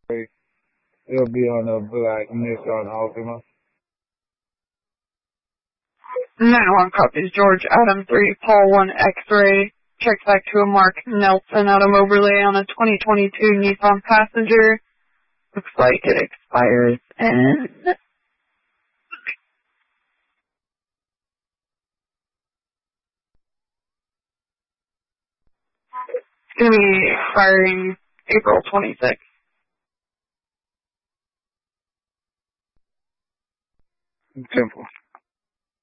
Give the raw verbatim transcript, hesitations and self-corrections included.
It'll be on a black Nissan Altima. nine one copies George Adam three, Paul one X-ray. Check back to a Mark Nelson out of Moberly on a twenty twenty-two Nissan Passenger. Looks like it expires in... It's going to be expiring April twenty-sixth. Simple.